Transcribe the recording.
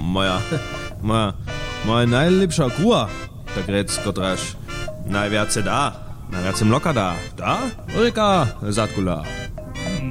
Moja najlepša kua, der grät's Gottrasch. Na, wer hat sie da? Na, wer hat's im Locker da? Da? Ulrika, Satkula.